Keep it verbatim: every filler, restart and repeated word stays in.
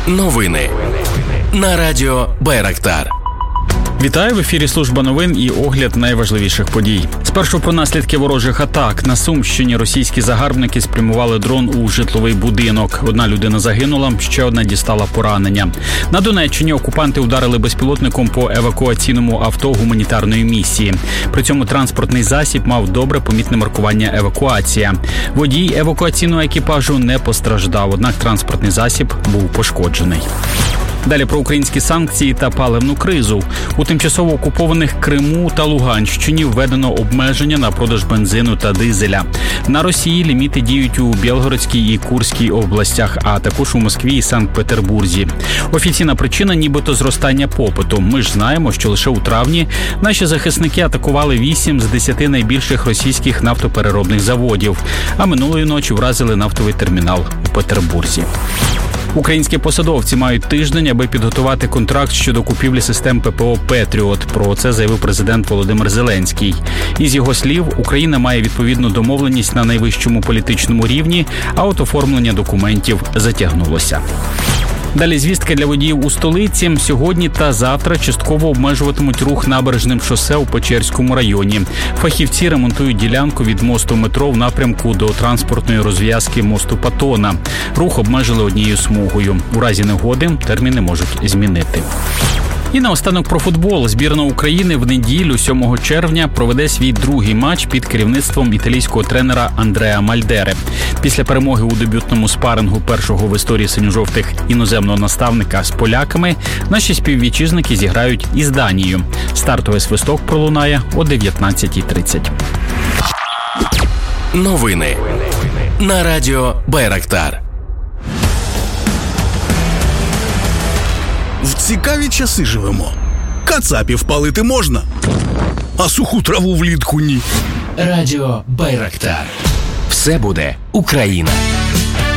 Новини на радіо Байрактар. Вітаю, в ефірі служба новин і огляд найважливіших подій. Спершу про наслідки ворожих атак. На Сумщині російські загарбники спрямували дрон у житловий будинок. Одна людина загинула, ще одна дістала поранення. На Донеччині окупанти ударили безпілотником по евакуаційному авто гуманітарної місії. При цьому транспортний засіб мав добре помітне маркування «Евакуація». Водій евакуаційного екіпажу не постраждав, однак транспортний засіб був пошкоджений. Далі про українські санкції та паливну кризу. У тимчасово окупованих Криму та Луганщині введено обмеження на продаж бензину та дизеля. На Росії ліміти діють у Білгородській і Курській областях, а також у Москві і Санкт-Петербурзі. Офіційна причина – нібито зростання попиту. Ми ж знаємо, що лише у травні наші захисники атакували вісім з десяти найбільших російських нафтопереробних заводів, а минулої ночі вразили нафтовий термінал у Петербурзі. Українські посадовці мають тиждень, аби підготувати контракт щодо купівлі систем ППО «Петріот». Про це заявив президент Володимир Зеленський. Із його слів, Україна має відповідну домовленість на найвищому політичному рівні, а от оформлення документів затягнулося. Далі звістка для водіїв у столиці. Сьогодні та завтра частково обмежуватимуть рух набережним шосе у Печерському районі. Фахівці ремонтують ділянку від мосту метро в напрямку до транспортної розв'язки мосту Патона. Рух обмежили однією смугою. У разі негоди терміни можуть змінити. І наостанок про футбол. Збірна України в неділю, сьомого червня, проведе свій другий матч під керівництвом італійського тренера Андреа Мальдере. Після перемоги у дебютному спарингу першого в історії синьо-жовтих іноземного наставника з поляками наші співвітчизники зіграють із Данією. Стартовий свисток пролунає о дев'ятнадцятій тридцять. Новини на радіо Байрактар. В цікаві часи живемо. Кацапів палити можна, а суху траву влітку ні. Радіо Байрактар. Все буде Україна.